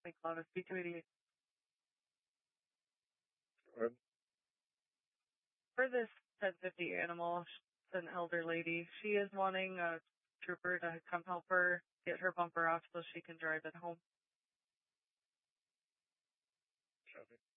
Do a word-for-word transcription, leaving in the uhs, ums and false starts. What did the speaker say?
Saint Cloud is B two eighty-eight. What? For this ten fifty animal, it's an elder lady. She is wanting a trooper to come help her get her bumper off so she can drive it home. Copy.